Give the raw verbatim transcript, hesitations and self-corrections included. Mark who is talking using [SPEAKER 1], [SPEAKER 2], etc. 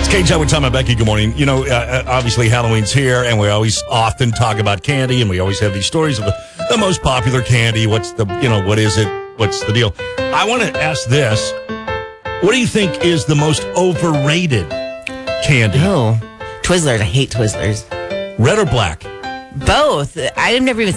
[SPEAKER 1] K-John with Tom and Becky, good morning. You know, uh, obviously Halloween's here, and we always often talk about candy, and we always have these stories of the, the most popular candy. What's the, you know, what is it? What's the deal? I want to ask this. What do you think is the most overrated candy?
[SPEAKER 2] Oh, Twizzlers. I hate Twizzlers.
[SPEAKER 1] Red or black?
[SPEAKER 2] Both. I've never even